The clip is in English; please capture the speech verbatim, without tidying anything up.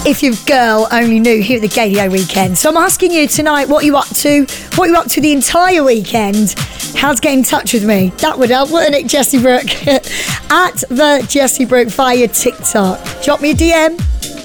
if your girl only knew here at the Gaydio weekend. So I'm asking you tonight, what are you up to? What are you up to the entire weekend? How to get in touch with me? That would help, wouldn't it, Jessie Brooke? At the Jessie Brooke via TikTok. Drop me a D M.